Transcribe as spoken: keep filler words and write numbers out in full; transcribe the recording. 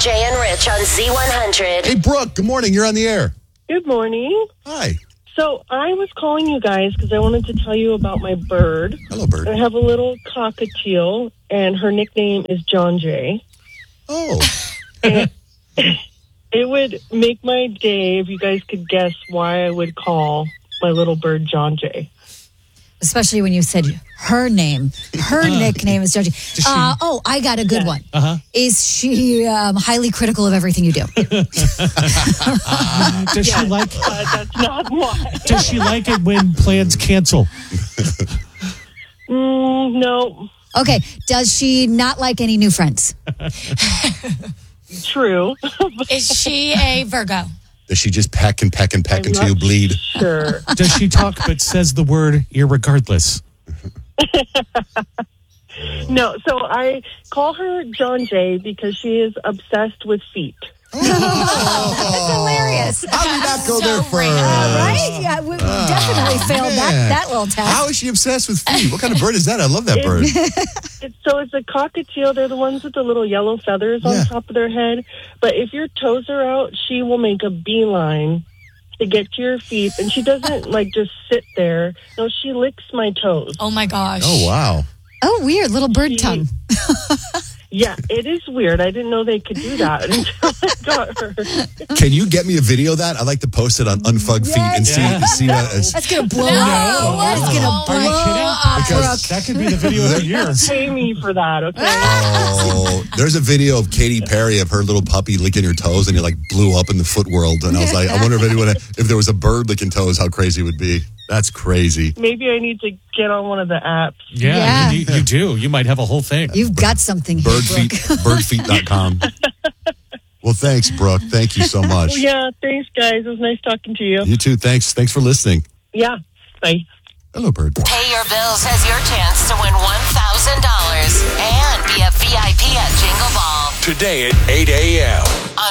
Jay and Rich on Z one hundred. Hey, Brooke, good morning. You're on the air. Good morning. Hi. So I was calling you guys because I wanted to tell you about my bird. Hello, bird. I have a little cockatiel, and her nickname is John Jay. Oh. And it would make my day if you guys could guess why I would call my little bird John Jay. Especially when you said her name. Her uh, nickname is Georgie. Uh, oh, I got a good yeah. one. Uh-huh. Is she um, highly critical of everything you do? uh, does yes, she like? Uh, that's not why. Does she like it when plans cancel? mm, no. Okay. Does she not like any new friends? True. Is she a Virgo? Does she just peck and peck and peck I'm until you bleed? Sure. Does she talk but says the word irregardless? No, so I call her John Jay because she is obsessed with feet. Oh, that's hilarious. How did we not go So there first? Uh, right? Yeah, we Oh, definitely failed that, man. that little test. How is she obsessed with feet? What kind of bird is that? I love that bird. It's, so it's a cockatiel. They're the ones with the little yellow feathers on Yeah. top of their head. But if your toes are out, she will make a beeline to get to your feet. And she doesn't, like, just sit there. No, she licks my toes. Oh, my gosh. Oh, wow. Oh, weird. Little bird She- tongue. Yeah, it is weird. I didn't know they could do that until I got her. Can you get me a video of that? I'd like to post it on Unfug Feet and see, Yeah. see that. As, That's going to blow No. up. That's going to Are blow you kidding? up, Because- Brooke. That could be the video of the year. Pay me for that, okay? oh, there's a video of Katy Perry of her little puppy licking her toes, and it like blew up in the foot world. And I was like, I wonder if anyone, if there was a bird licking toes, how crazy it would be. That's crazy. Maybe I need to get on one of the apps. Yeah, Yeah. You, you do. You might have a whole thing. You've got something here, Birdfeet, Brooke. birdfeet dot com. Well, thanks, Brooke. Thank you so much. Well, yeah, thanks, guys. It was nice talking to you. You too. Thanks. Thanks for listening. Yeah, bye. Hello, bird. Pay your bills has your chance to win one thousand dollars and be a V I P at Jingle Ball. Today at eight a.m.